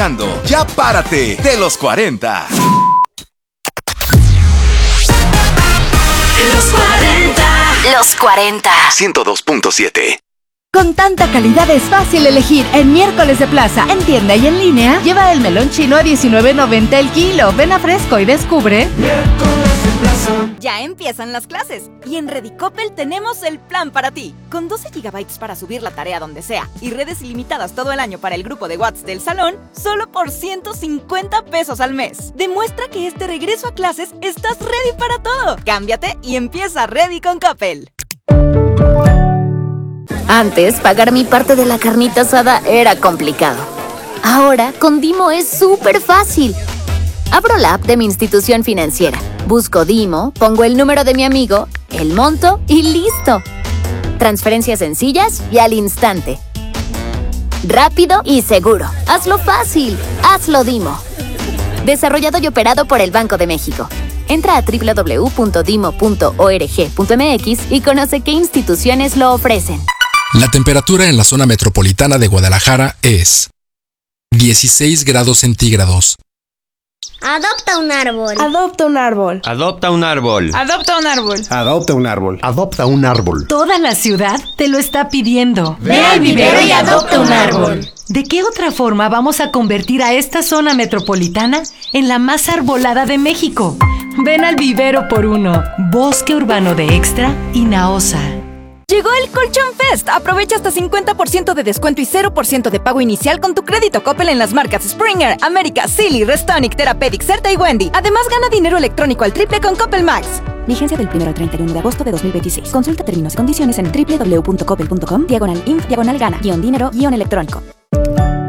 Ya párate de los 40. Los 40. Los 40. 102.7. Con tanta calidad es fácil elegir. En Miércoles de Plaza, en tienda y en línea, lleva el melón chino a $19.90 el kilo. Ven a Fresco y descubre. Miércoles de Plaza. Ya empiezan las clases y en Redicopel tenemos el plan para ti. Con 12 GB para subir la tarea donde sea y redes ilimitadas todo el año para el grupo de WhatsApp del salón, solo por $150 al mes. Demuestra que este regreso a clases estás ready para todo. Cámbiate y empieza Ready con Coppel. Antes, pagar mi parte de la carnita asada era complicado. Ahora, con Dimo es súper fácil. Abro la app de mi institución financiera, busco Dimo, pongo el número de mi amigo, el monto y ¡listo! Transferencias sencillas y al instante. Rápido y seguro. Hazlo fácil. Hazlo Dimo. Desarrollado y operado por el Banco de México. Entra a www.dimo.org.mx y conoce qué instituciones lo ofrecen. La temperatura en la zona metropolitana de Guadalajara es 16 grados centígrados. Adopta un árbol. Adopta un árbol. Adopta un árbol. Adopta un árbol. Adopta un árbol. Adopta un árbol. Toda la ciudad te lo está pidiendo. Ve al vivero y adopta un árbol. ¿De qué otra forma vamos a convertir a esta zona metropolitana en la más arbolada de México? Ven al vivero por uno. Bosque Urbano de Extra y Naosa. Llegó el Colchón Fest. Aprovecha hasta 50% de descuento y 0% de pago inicial con tu crédito Coppel en las marcas Springer, América, Silly, Restonic, Therapeutic, Certa y Wendy. Además, gana dinero electrónico al triple con Coppel Max. Vigencia del 1 al 31 de agosto de 2026. Consulta términos y condiciones en www.coppel.com/inf/gana-dinero-electrónico.